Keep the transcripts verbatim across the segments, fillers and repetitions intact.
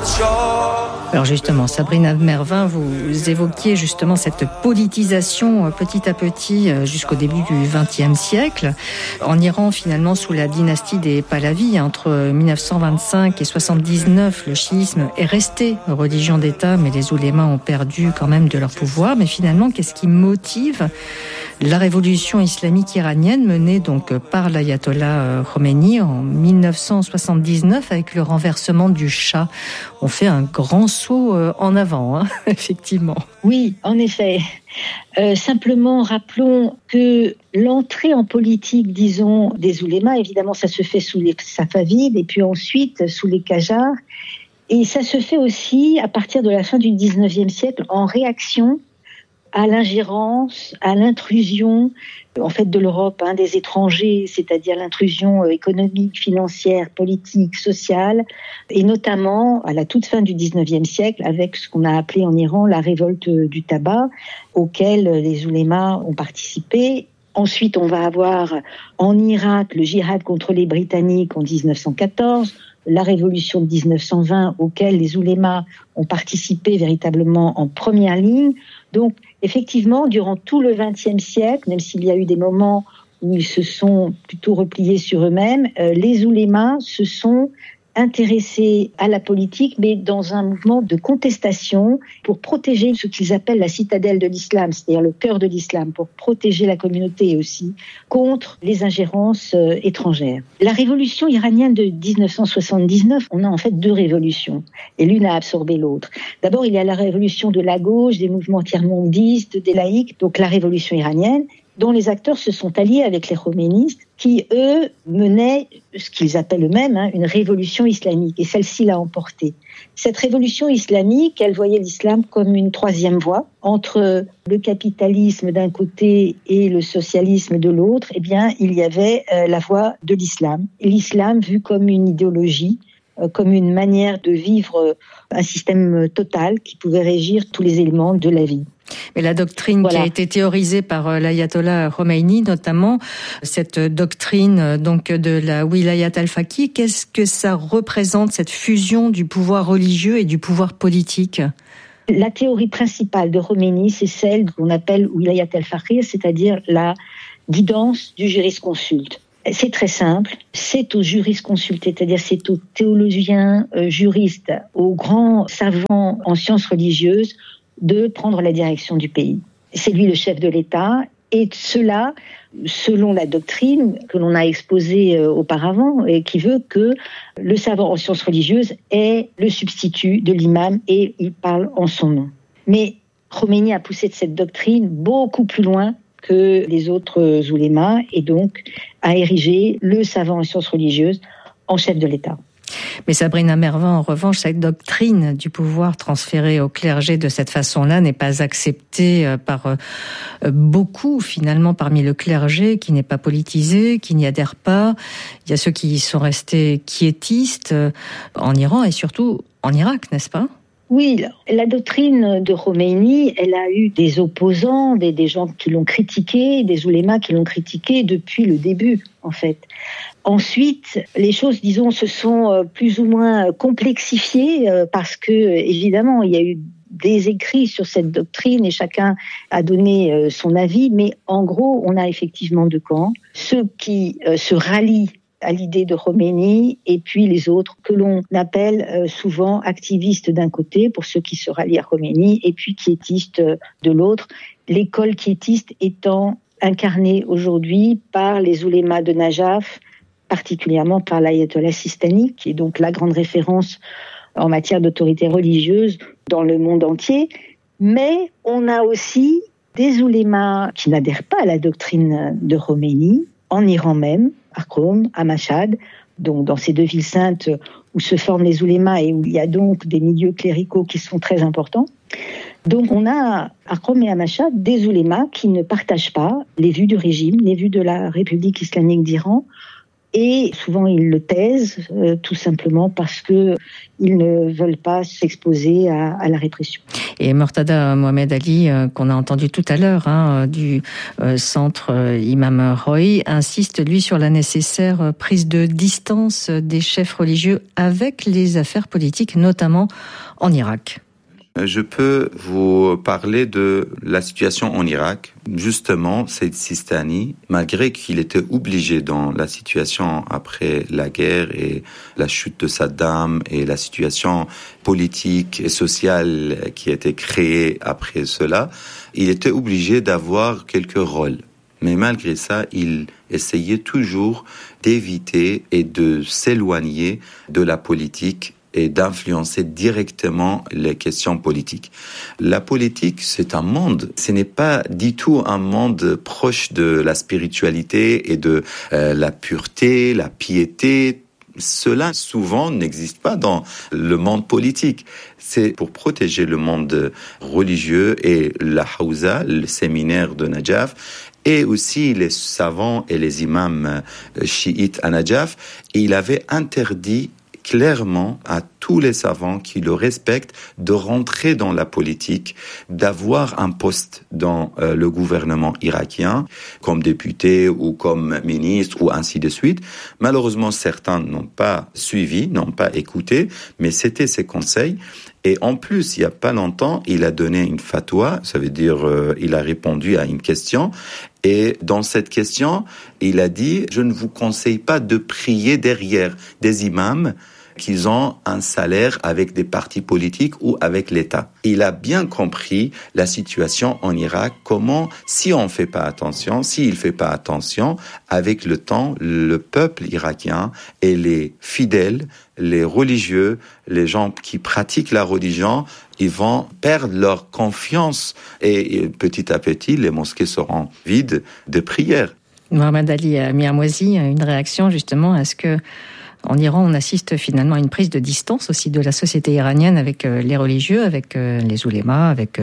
Alors justement, Sabrina Mervin, vous évoquiez justement cette politisation petit à petit jusqu'au début du vingtième siècle. En Iran, finalement, sous la dynastie des Pahlavis, entre mille neuf cent vingt-cinq et soixante-dix-neuf, le chiisme est resté religion d'État, mais les oulémas ont perdu quand même de leur pouvoir. Mais finalement, qu'est-ce qui motive la révolution islamique iranienne menée donc par l'ayatollah Khomeini en mille neuf cent soixante-dix-neuf avec le renversement du Shah? On fait un grand saut en avant, hein, effectivement. Oui, en effet. Euh, simplement, rappelons que l'entrée en politique, disons, des oulémas, évidemment, ça se fait sous les Safavides et puis ensuite sous les Qajars. Et ça se fait aussi à partir de la fin du dix-neuvième siècle en réaction à l'ingérence, à l'intrusion en fait de l'Europe, hein, des étrangers, c'est-à-dire l'intrusion économique, financière, politique, sociale, et notamment à la toute fin du dix-neuvième siècle avec ce qu'on a appelé en Iran la révolte du tabac, auquel les oulémas ont participé. Ensuite, on va avoir en Irak le djihad contre les Britanniques en dix-neuf cent quatorze, la révolution de dix-neuf cent vingt, auquel les oulémas ont participé véritablement en première ligne. Donc, effectivement, durant tout le vingtième siècle, même s'il y a eu des moments où ils se sont plutôt repliés sur eux-mêmes, euh, les oulémas se sont intéressés à la politique, mais dans un mouvement de contestation pour protéger ce qu'ils appellent la citadelle de l'islam, c'est-à-dire le cœur de l'islam, pour protéger la communauté aussi contre les ingérences euh, étrangères. La révolution iranienne de dix-neuf cent soixante-dix-neuf, on a en fait deux révolutions, et l'une a absorbé l'autre. D'abord, il y a la révolution de la gauche, des mouvements tiers-mondistes, des laïcs, donc la révolution iranienne, dont les acteurs se sont alliés avec les khoménistes, qui, eux, menaient ce qu'ils appellent eux-mêmes hein, une révolution islamique, et celle-ci l'a emporté. Cette révolution islamique, elle voyait l'islam comme une troisième voie, entre le capitalisme d'un côté et le socialisme de l'autre, eh bien, il y avait euh, la voie de l'islam. L'islam vu comme une idéologie, euh, comme une manière de vivre euh, un système total qui pouvait régir tous les éléments de la vie. Mais la doctrine voilà. qui a été théorisée par l'ayatollah Khomeini, notamment cette doctrine donc de la wilayat al-faqih, qu'est-ce que ça représente, cette fusion du pouvoir religieux et du pouvoir politique ? La théorie principale de Khomeini, c'est celle qu'on appelle wilayat al-faqih, c'est-à-dire la guidance du jurisconsulte. C'est très simple, c'est aux jurisconsultes, c'est-à-dire c'est aux théologiens, euh, juristes, aux grands savants en sciences religieuses de prendre la direction du pays. C'est lui le chef de l'État, et cela, selon la doctrine que l'on a exposée euh, auparavant, et qui veut que le savant en sciences religieuses est le substitut de l'imam, et il parle en son nom. Mais Khomeini a poussé de cette doctrine beaucoup plus loin que les autres oulémas, et donc a érigé le savant en sciences religieuses en chef de l'État. Mais Sabrina Mervin, en revanche, cette doctrine du pouvoir transféré au clergé de cette façon-là n'est pas acceptée par beaucoup, finalement, parmi le clergé, qui n'est pas politisé, qui n'y adhère pas. Il y a ceux qui sont restés quiétistes en Iran et surtout en Irak, n'est-ce pas ? Oui, la doctrine de Khomeini, elle a eu des opposants, des, des gens qui l'ont critiquée, des oulémas qui l'ont critiquée depuis le début, en fait. Ensuite, les choses, disons, se sont plus ou moins complexifiées parce que, évidemment, il y a eu des écrits sur cette doctrine et chacun a donné son avis, mais en gros, on a effectivement deux camps. Ceux qui se rallient à l'idée de Khomeini, et puis les autres que l'on appelle souvent activistes d'un côté, pour ceux qui se rallient à Khomeini, et puis quiétistes de l'autre. L'école quiétiste étant incarnée aujourd'hui par les oulémas de Najaf, particulièrement par l'ayatollah Sistani, qui est donc la grande référence en matière d'autorité religieuse dans le monde entier. Mais on a aussi des oulémas qui n'adhèrent pas à la doctrine de Khomeini, en Iran même, à Qom, à Mashhad, donc dans ces deux villes saintes où se forment les oulémas et où il y a donc des milieux cléricaux qui sont très importants. Donc on a à Qom et à Mashhad des oulémas qui ne partagent pas les vues du régime, les vues de la République islamique d'Iran, Et souvent, ils le taisent, euh, tout simplement parce que ils ne veulent pas s'exposer à, à la répression. Et Mortada Mohamed Ali, euh, qu'on a entendu tout à l'heure, hein, du euh, centre euh, Imam Roy, insiste, lui, sur la nécessaire prise de distance des chefs religieux avec les affaires politiques, notamment en Irak. Je peux vous parler de la situation en Irak. Justement, Saïd Sistani, malgré qu'il était obligé dans la situation après la guerre et la chute de Saddam et la situation politique et sociale qui a été créée après cela, il était obligé d'avoir quelques rôles. Mais malgré ça, il essayait toujours d'éviter et de s'éloigner de la politique et d'influencer directement les questions politiques. La politique, c'est un monde. Ce n'est pas du tout un monde proche de la spiritualité et de euh, la pureté, la piété. Cela, souvent, n'existe pas dans le monde politique. C'est pour protéger le monde religieux et la Hawza, le séminaire de Najaf, et aussi les savants et les imams chiites à Najaf. Il avait interdit clairement à tous les savants qui le respectent de rentrer dans la politique, d'avoir un poste dans euh, le gouvernement irakien, comme député ou comme ministre ou ainsi de suite. Malheureusement, certains n'ont pas suivi, n'ont pas écouté, mais c'était ses conseils. Et en plus, il n'y a pas longtemps, il a donné une fatwa, ça veut dire euh, il a répondu à une question. Et dans cette question, il a dit « Je ne vous conseille pas de prier derrière des imams qu'ils ont un salaire avec des partis politiques ou avec l'État. » Il a bien compris la situation en Irak, comment, si on ne fait pas attention, s'il ne fait pas attention, avec le temps, le peuple irakien et les fidèles, les religieux, les gens qui pratiquent la religion, ils vont perdre leur confiance et petit à petit, les mosquées seront vides de prières. Mohamed Ali Mirmouazi, une réaction justement à ce que en Iran, on assiste finalement à une prise de distance aussi de la société iranienne avec les religieux, avec les oulémas, avec...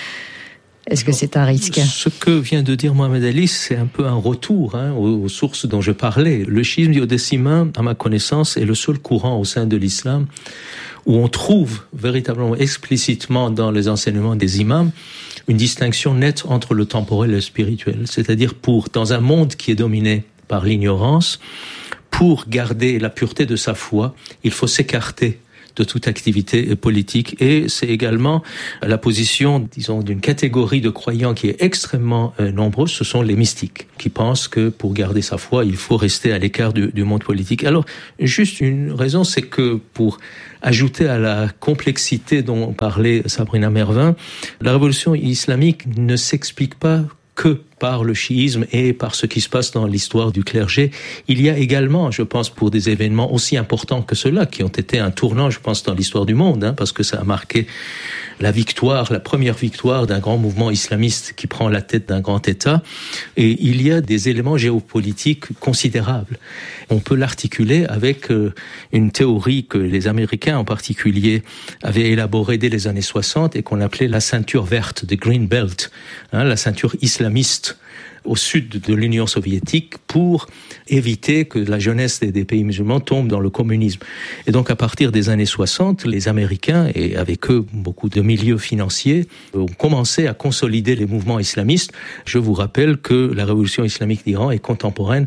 Est-ce que c'est un risque ? Ce que vient de dire Mohamed Ali, c'est un peu un retour hein, aux, aux sources dont je parlais. Le chiisme duodécimain, à ma connaissance, est le seul courant au sein de l'islam où on trouve véritablement explicitement dans les enseignements des imams une distinction nette entre le temporel et le spirituel. C'est-à-dire pour, dans un monde qui est dominé par l'ignorance, pour garder la pureté de sa foi, il faut s'écarter de toute activité politique. Et c'est également la position, disons, d'une catégorie de croyants qui est extrêmement euh, nombreuse, ce sont les mystiques, qui pensent que pour garder sa foi, il faut rester à l'écart du, du monde politique. Alors, juste une raison, c'est que pour ajouter à la complexité dont parlait Sabrina Mervin, la révolution islamique ne s'explique pas que par le chiisme et par ce qui se passe dans l'histoire du clergé. Il y a également, je pense, pour des événements aussi importants que ceux-là, qui ont été un tournant, je pense, dans l'histoire du monde, hein, parce que ça a marqué la victoire, la première victoire d'un grand mouvement islamiste qui prend la tête d'un grand État. Et il y a des éléments géopolitiques considérables. On peut l'articuler avec euh, une théorie que les Américains en particulier avaient élaborée dès les années soixante et qu'on appelait la ceinture verte, the Green Belt, hein, la ceinture islamiste au sud de l'Union soviétique pour éviter que la jeunesse des pays musulmans tombe dans le communisme. Et donc à partir des années soixante, les Américains, et avec eux beaucoup de milieux financiers, ont commencé à consolider les mouvements islamistes. Je vous rappelle que la révolution islamique d'Iran est contemporaine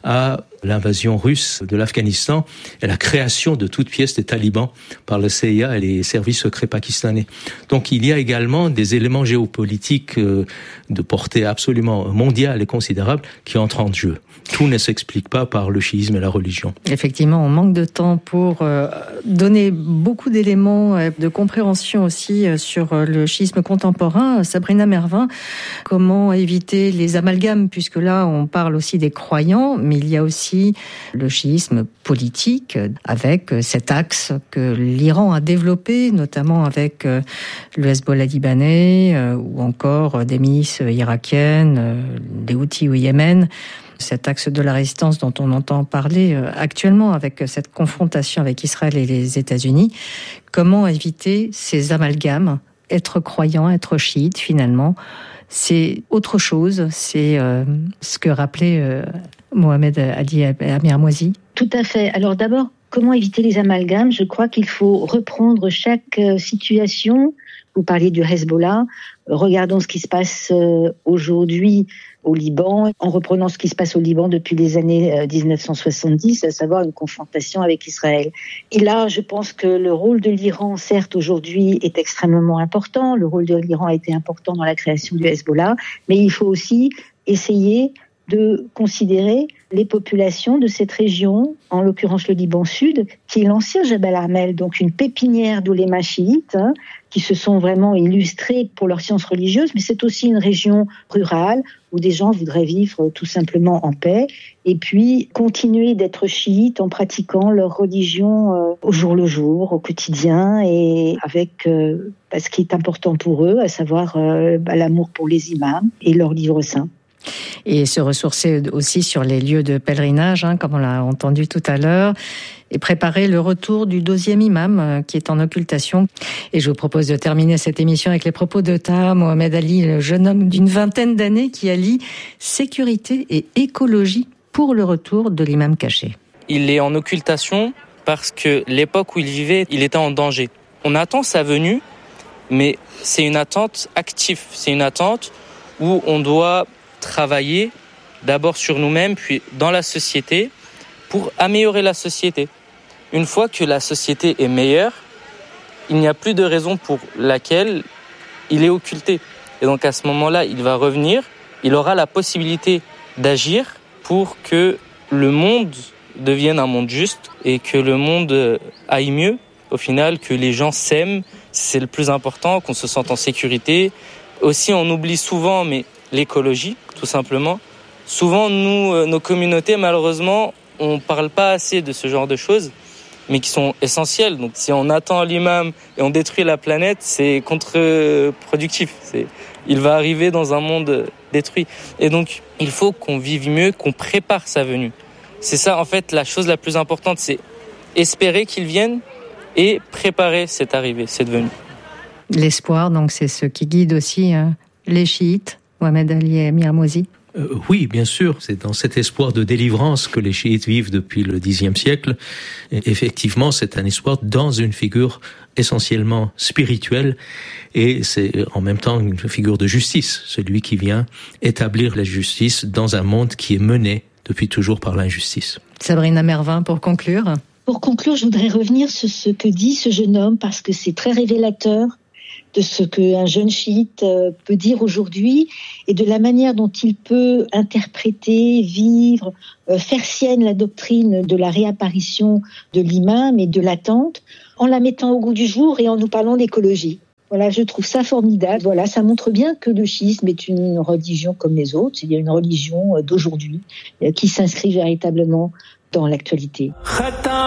à l'invasion russe de l'Afghanistan et la création de toutes pièces des talibans par le C I A et les services secrets pakistanais. Donc il y a également des éléments géopolitiques de portée absolument mondiale et considérable qui entrent en jeu. Tout ne s'explique pas par le chiisme et la religion. Effectivement, on manque de temps pour euh, donner beaucoup d'éléments euh, de compréhension aussi euh, sur euh, le chiisme contemporain. Sabrina Mervin, comment éviter les amalgames, puisque là on parle aussi des croyants, mais il y a aussi le chiisme politique avec euh, cet axe que l'Iran a développé, notamment avec euh, le Hezbollah libanais euh, ou encore euh, des milices irakiennes, euh, des Houthis au Yémen. Cet axe de la résistance dont on entend parler actuellement avec cette confrontation avec Israël et les États-Unis. Comment éviter ces amalgames ? Être croyant, être chiite, finalement, c'est autre chose. C'est euh, ce que rappelait euh, Mohamed Ali Amirmouazi. Tout à fait. Alors d'abord, comment éviter les amalgames ? Je crois qu'il faut reprendre chaque situation. Vous parliez du Hezbollah. Regardons ce qui se passe aujourd'hui au Liban, en reprenant ce qui se passe au Liban depuis les années dix-neuf cent soixante-dix, à savoir une confrontation avec Israël. Et là, je pense que le rôle de l'Iran, certes, aujourd'hui, est extrêmement important. Le rôle de l'Iran a été important dans la création du Hezbollah, mais il faut aussi essayer de considérer les populations de cette région, en l'occurrence le Liban Sud, qui est l'ancien Jabal Armel, donc une pépinière d'oulémas chiites, hein, qui se sont vraiment illustrés pour leur science religieuse, mais c'est aussi une région rurale où des gens voudraient vivre tout simplement en paix et puis continuer d'être chiites en pratiquant leur religion euh, au jour le jour, au quotidien, et avec euh, bah, ce qui est important pour eux, à savoir euh, bah, l'amour pour les imams et leurs livres saints. Et se ressourcer aussi sur les lieux de pèlerinage, hein, comme on l'a entendu tout à l'heure, et préparer le retour du deuxième imam euh, qui est en occultation. Et je vous propose de terminer cette émission avec les propos de Taha Mohamed Ali, le jeune homme d'une vingtaine d'années qui allie sécurité et écologie pour le retour de l'imam caché. Il est en occultation parce que l'époque où il vivait, il était en danger. On attend sa venue, mais c'est une attente active. C'est une attente où on doit travailler d'abord sur nous-mêmes, puis dans la société, pour améliorer la société. Une fois que la société est meilleure, il n'y a plus de raison pour laquelle il est occulté. Et donc à ce moment-là, il va revenir, il aura la possibilité d'agir pour que le monde devienne un monde juste et que le monde aille mieux. Au final, que les gens s'aiment, c'est le plus important, qu'on se sente en sécurité. Aussi, on oublie souvent, mais l'écologie, tout simplement. Souvent, nous, nos communautés, malheureusement, on ne parle pas assez de ce genre de choses, mais qui sont essentielles. Donc, si on attend l'imam et on détruit la planète, c'est contre-productif. C'est, il va arriver dans un monde détruit. Et donc, il faut qu'on vive mieux, qu'on prépare sa venue. C'est ça, en fait, la chose la plus importante, c'est espérer qu'il vienne et préparer cette arrivée, cette venue. L'espoir, donc, c'est ce qui guide aussi euh, les chiites. Mohamed Ali Amirmouazi. Euh, oui, bien sûr, c'est dans cet espoir de délivrance que les chiites vivent depuis le dixième siècle. Et effectivement, c'est un espoir dans une figure essentiellement spirituelle et c'est en même temps une figure de justice, celui qui vient établir la justice dans un monde qui est mené depuis toujours par l'injustice. Sabrina Mervin, pour conclure. Pour conclure, je voudrais revenir sur ce que dit ce jeune homme parce que c'est très révélateur de ce qu'un jeune chiite peut dire aujourd'hui et de la manière dont il peut interpréter, vivre, faire sienne la doctrine de la réapparition de l'imam et de l'attente en la mettant au goût du jour et en nous parlant d'écologie. Voilà, je trouve ça formidable. Voilà, ça montre bien que le chiisme est une religion comme les autres. Il y a une religion d'aujourd'hui qui s'inscrit véritablement dans l'actualité.